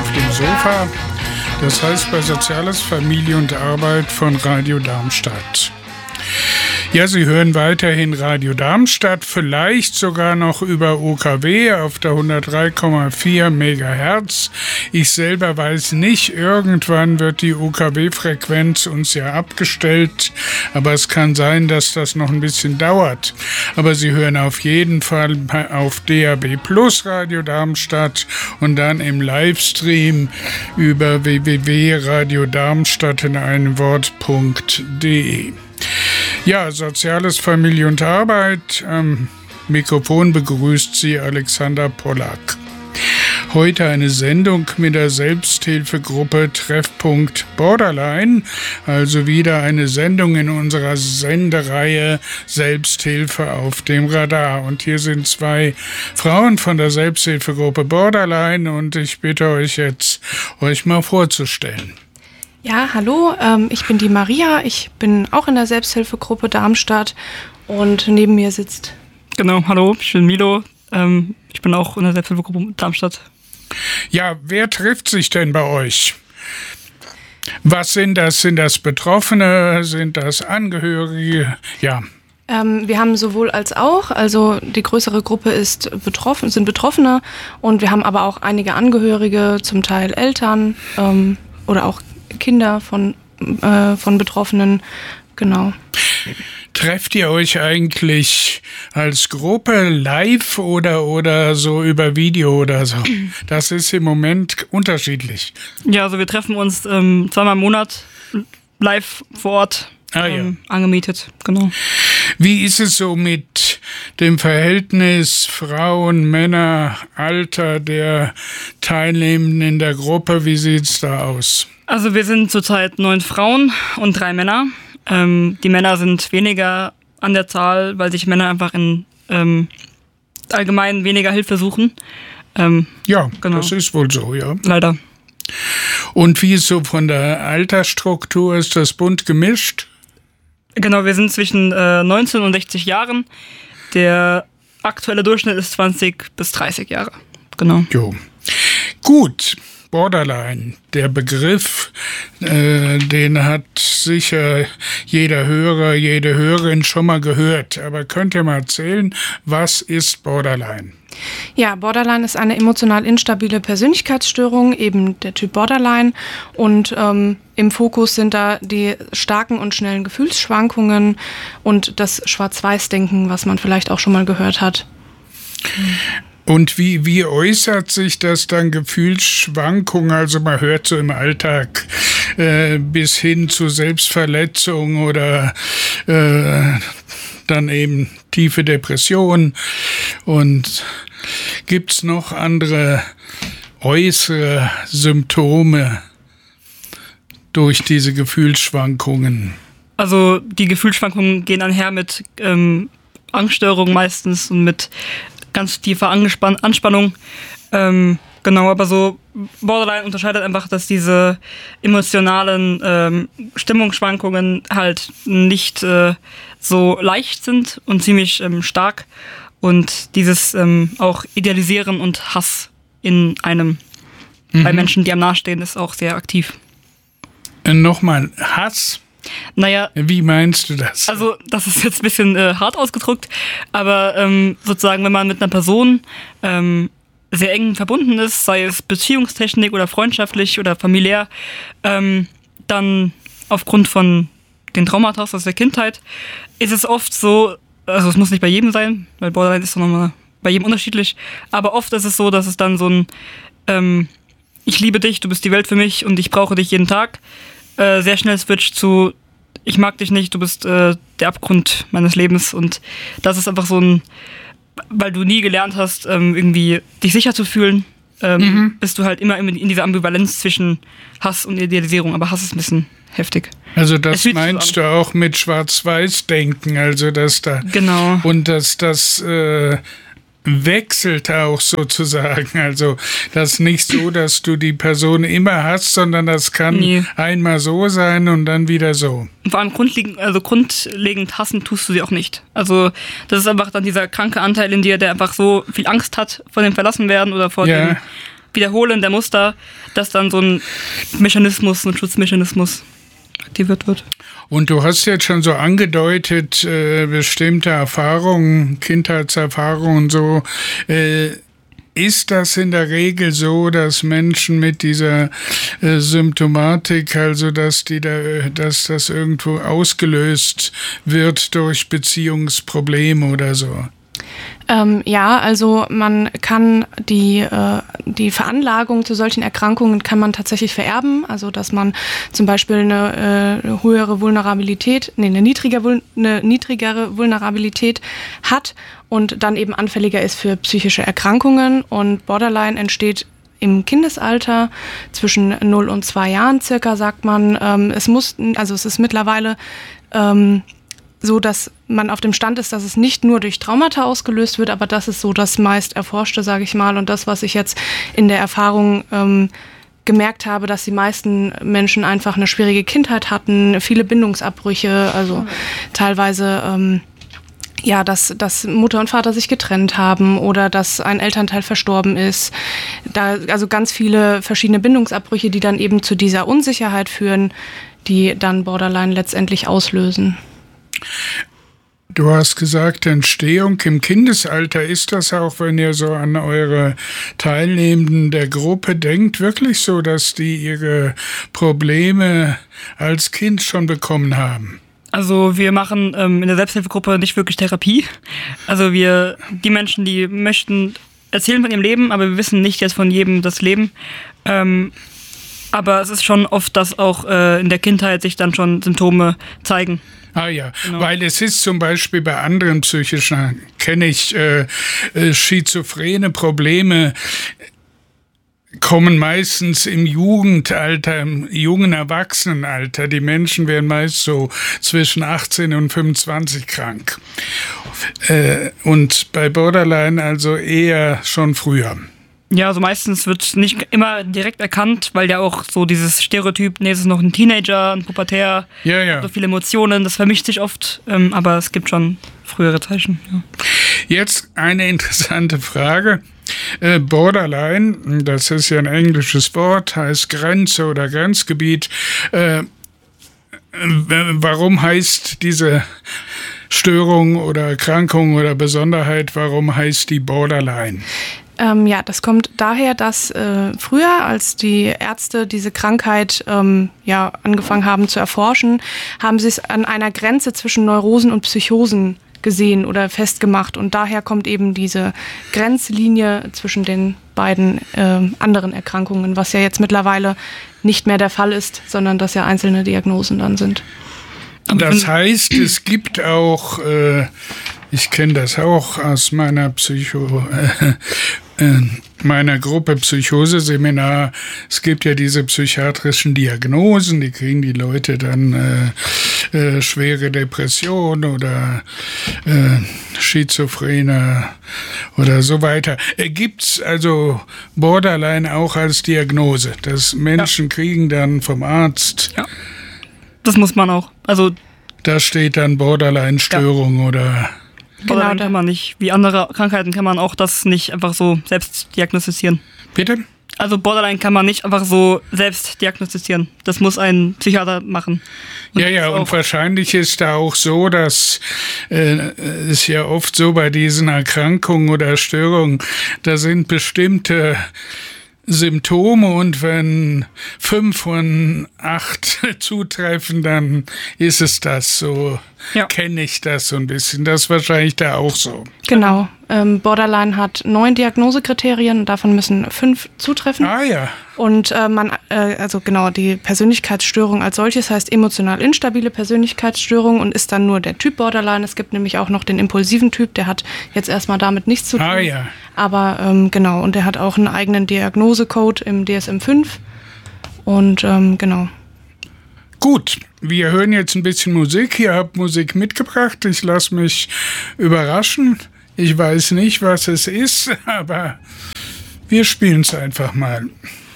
auf dem Sofa. Das heißt bei Soziales, Familie und Arbeit von Radio Darmstadt. Ja, Sie hören weiterhin Radio Darmstadt, vielleicht sogar noch über UKW auf der 103,4 Megahertz. Ich selber weiß nicht, irgendwann wird die UKW-Frequenz uns ja abgestellt, aber es kann sein, dass das noch ein bisschen dauert. Aber Sie hören auf jeden Fall auf DAB Plus Radio Darmstadt und dann im Livestream über www.radiodarmstadt in einem Wort.de. Ja, Soziales, Familie und Arbeit. Am Mikrofon begrüßt Sie Alexander Pollack. Heute eine Sendung mit der Selbsthilfegruppe Treffpunkt Borderline, also wieder eine Sendung in unserer Sendereihe Selbsthilfe auf dem Radar. Und hier sind zwei Frauen von der Selbsthilfegruppe Borderline und ich bitte euch jetzt, euch mal vorzustellen. Ja, hallo, ich bin die Maria, ich bin auch in der Selbsthilfegruppe Darmstadt und neben mir sitzt... Genau, hallo, ich bin Milo, ich bin auch in der Selbsthilfegruppe Darmstadt. Ja, wer trifft sich denn bei euch? Was sind das? Sind das Betroffene? Sind das Angehörige? Ja. Wir haben sowohl als auch, also die größere Gruppe sind Betroffene und wir haben aber auch einige Angehörige, zum Teil Eltern oder auch Kinder von Betroffenen, genau. Trefft ihr euch eigentlich als Gruppe live oder so über Video oder so? Das ist im Moment unterschiedlich. Ja, also wir treffen uns zweimal im Monat live vor Ort, angemietet, genau. Wie ist es so mit dem Verhältnis Frauen, Männer, Alter der Teilnehmenden in der Gruppe? Wie sieht's da aus? Also wir sind zurzeit 9 Frauen und 3 Männer. Die Männer sind weniger an der Zahl, weil sich Männer einfach in allgemein weniger Hilfe suchen. Ja, genau. Das ist wohl so, ja. Leider. Und wie ist so von der Altersstruktur? Ist das bunt gemischt? Genau, wir sind zwischen 19 und 60 Jahren. Der aktuelle Durchschnitt ist 20 bis 30 Jahre. Genau. Jo. Gut. Borderline, der Begriff, den hat sicher jeder Hörer, jede Hörerin schon mal gehört. Aber könnt ihr mal erzählen, was ist Borderline? Ja, Borderline ist eine emotional instabile Persönlichkeitsstörung, eben der Typ Borderline. Und im Fokus sind da die starken und schnellen Gefühlsschwankungen und das Schwarz-Weiß-Denken, was man vielleicht auch schon mal gehört hat. Und wie äußert sich das dann, Gefühlsschwankungen? Also man hört so im Alltag bis hin zu Selbstverletzung oder dann eben tiefe Depression. Und gibt's noch andere äußere Symptome durch diese Gefühlsschwankungen? Also die Gefühlsschwankungen gehen einher mit Angststörungen meistens und mit ganz tiefer Anspannung. Genau, aber so Borderline unterscheidet einfach, dass diese emotionalen Stimmungsschwankungen halt nicht so leicht sind und ziemlich stark. Und dieses auch Idealisieren und Hass in einem bei Menschen, die einem nahestehen, ist auch sehr aktiv. Nochmal, Hass? Naja. Wie meinst du das? Also, das ist jetzt ein bisschen hart ausgedrückt, aber sozusagen, wenn man mit einer Person sehr eng verbunden ist, sei es Beziehungstechnik oder freundschaftlich oder familiär, dann aufgrund von den Traumata aus der Kindheit ist es oft so, also es muss nicht bei jedem sein, weil Borderline ist doch nochmal bei jedem unterschiedlich, aber oft ist es so, dass es dann so ein ich liebe dich, du bist die Welt für mich und ich brauche dich jeden Tag, sehr schnell switcht zu ich mag dich nicht, du bist der Abgrund meines Lebens und das ist einfach so ein, weil du nie gelernt hast, irgendwie dich sicher zu fühlen, bist du halt immer in dieser Ambivalenz zwischen Hass und Idealisierung, aber Hass ist ein bisschen heftig. Also das meinst du auch mit Schwarz-Weiß-Denken, also dass da genau. Und dass das wechselt auch sozusagen. Also das ist nicht so, dass du die Person immer hast, sondern das kann einmal so sein und dann wieder so. Vor allem grundlegend hassen tust du sie auch nicht. Also das ist einfach dann dieser kranke Anteil in dir, der einfach so viel Angst hat vor dem Verlassenwerden oder vor dem Wiederholen der Muster, dass dann so ein Mechanismus, ein Schutzmechanismus aktiviert wird. Und du hast jetzt schon so angedeutet, bestimmte Erfahrungen, Kindheitserfahrungen so. Ist das in der Regel so, dass Menschen mit dieser Symptomatik, also dass das irgendwo ausgelöst wird durch Beziehungsprobleme oder so? Ja, also man kann die Veranlagung zu solchen Erkrankungen kann man tatsächlich vererben, also dass man zum Beispiel eine höhere Vulnerabilität, eine niedrigere Vulnerabilität hat und dann eben anfälliger ist für psychische Erkrankungen, und Borderline entsteht im Kindesalter zwischen 0 und 2 Jahren circa, sagt man. Es ist mittlerweile so, dass man auf dem Stand ist, dass es nicht nur durch Traumata ausgelöst wird, aber das ist so das meist Erforschte, sage ich mal, und das, was ich jetzt in der Erfahrung gemerkt habe, dass die meisten Menschen einfach eine schwierige Kindheit hatten, viele Bindungsabbrüche, also teilweise dass Mutter und Vater sich getrennt haben oder dass ein Elternteil verstorben ist. Also ganz viele verschiedene Bindungsabbrüche, die dann eben zu dieser Unsicherheit führen, die dann Borderline letztendlich auslösen. Du hast gesagt, Entstehung im Kindesalter. Ist das auch, wenn ihr so an eure Teilnehmenden der Gruppe denkt, wirklich so, dass die ihre Probleme als Kind schon bekommen haben? Also wir machen in der Selbsthilfegruppe nicht wirklich Therapie. Also die Menschen, die möchten erzählen von ihrem Leben, aber wir wissen nicht jetzt von jedem das Leben. Aber es ist schon oft, dass auch in der Kindheit sich dann schon Symptome zeigen. Ah ja, genau. Weil es ist zum Beispiel bei anderen psychischen, kenne ich, schizophrene Probleme, kommen meistens im Jugendalter, im jungen Erwachsenenalter. Die Menschen werden meist so zwischen 18 und 25 krank. Und bei Borderline also eher schon früher. Ja, also meistens wird nicht immer direkt erkannt, weil ja auch so dieses Stereotyp, es ist noch ein Teenager, ein Pubertär, so viele Emotionen, das vermischt sich oft, aber es gibt schon frühere Zeichen. Ja. Jetzt eine interessante Frage. Borderline, das ist ja ein englisches Wort, heißt Grenze oder Grenzgebiet. Warum heißt diese Störung oder Erkrankung oder Besonderheit, warum heißt die Borderline? Das kommt daher, dass früher, als die Ärzte diese Krankheit angefangen haben zu erforschen, haben sie es an einer Grenze zwischen Neurosen und Psychosen gesehen oder festgemacht. Und daher kommt eben diese Grenzlinie zwischen den beiden anderen Erkrankungen, was ja jetzt mittlerweile nicht mehr der Fall ist, sondern dass ja einzelne Diagnosen dann sind. Das heißt, es gibt auch, ich kenne das auch aus meiner meiner Gruppe Psychose-Seminar, es gibt ja diese psychiatrischen Diagnosen, die kriegen die Leute dann schwere Depression oder Schizophrene oder so weiter. Gibt's also Borderline auch als Diagnose, dass Menschen kriegen dann vom Arzt... Ja. Das muss man auch. Also da steht dann Borderline-Störung oder... Borderline kann man nicht. Wie andere Krankheiten kann man auch das nicht einfach so selbst diagnostizieren. Bitte? Also Borderline kann man nicht einfach so selbst diagnostizieren. Das muss ein Psychiater machen. Und wahrscheinlich ist da auch so, dass es ja oft so bei diesen Erkrankungen oder Störungen, da sind bestimmte Symptome und wenn 5 von 8 zutreffen, dann ist es das so. Ja. Kenne ich das so ein bisschen. Das ist wahrscheinlich da auch so. Genau. Borderline hat 9 Diagnosekriterien, davon müssen 5 zutreffen. Ah ja. Und die Persönlichkeitsstörung als solches heißt emotional instabile Persönlichkeitsstörung und ist dann nur der Typ Borderline. Es gibt nämlich auch noch den impulsiven Typ, der hat jetzt erstmal damit nichts zu tun. Ah ja. Aber und der hat auch einen eigenen Diagnosecode im DSM-5 und genau. Gut, wir hören jetzt ein bisschen Musik. Ihr habt Musik mitgebracht. Ich lasse mich überraschen. Ich weiß nicht, was es ist, aber wir spielen es einfach mal.